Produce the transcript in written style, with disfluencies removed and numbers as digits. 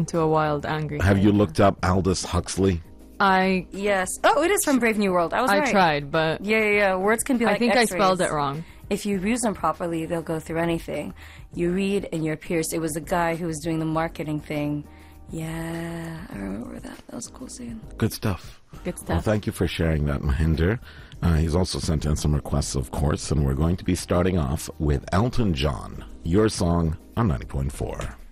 into a wild, angry. Have you looked up Aldous Huxley? Yes. Oh, it is from Brave New World. I right. tried, but yeah. Words can be like I think X-rays. I spelled it wrong. If you use them properly, they'll go through anything. You read and you're pierced. It was the guy who was doing the marketing thing. Yeah, I remember that. That was a cool scene. Good stuff. Good stuff. Well, thank you for sharing that, Mahinder. He's also sent in some requests, of course, and we're going to be starting off with Elton John, Your Song on 90.4.